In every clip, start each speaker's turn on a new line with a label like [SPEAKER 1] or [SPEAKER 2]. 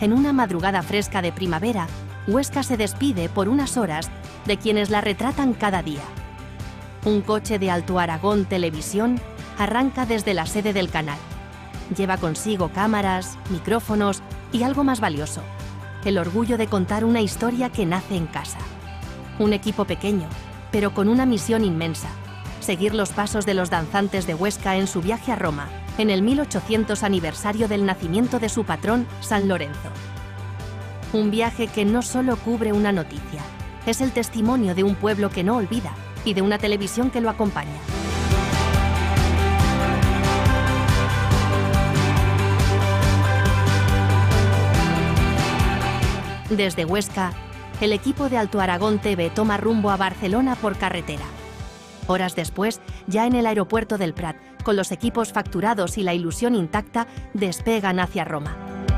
[SPEAKER 1] En una madrugada fresca de primavera, Huesca se despide por unas horas de quienes la retratan cada día. Un coche de Alto Aragón Televisión arranca desde la sede del canal. Lleva consigo cámaras, micrófonos y algo más valioso: el orgullo de contar una historia que nace en casa. Un equipo pequeño, pero con una misión inmensa: seguir los pasos de los danzantes de Huesca en su viaje a Roma, en el 1800 aniversario del nacimiento de su patrón, San Lorenzo. Un viaje que no solo cubre una noticia, es el testimonio de un pueblo que no olvida y de una televisión que lo acompaña. Desde Huesca, el equipo de Alto Aragón TV toma rumbo a Barcelona por carretera. Horas después, ya en el aeropuerto del Prat, con los equipos facturados y la ilusión intacta, despegan hacia Roma.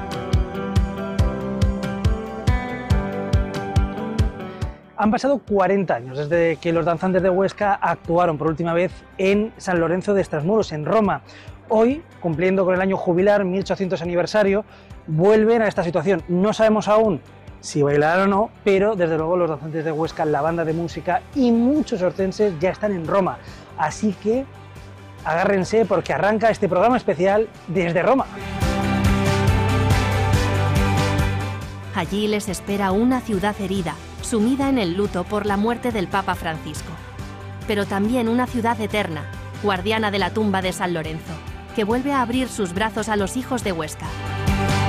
[SPEAKER 2] Han pasado 40 años desde que los danzantes de Huesca actuaron por última vez en San Lorenzo de Estrasmuros, en Roma. Hoy, cumpliendo con el año jubilar, 1800 aniversario, vuelven a esta situación. No sabemos aún si bailarán o no, pero desde luego los danzantes de Huesca, la banda de música y muchos hortenses ya están en Roma. Así que agárrense porque arranca este programa especial desde Roma.
[SPEAKER 1] Allí les espera una ciudad herida, sumida en el luto por la muerte del Papa Francisco. Pero también una ciudad eterna, guardiana de la tumba de San Lorenzo, que vuelve a abrir sus brazos a los hijos de Huesca.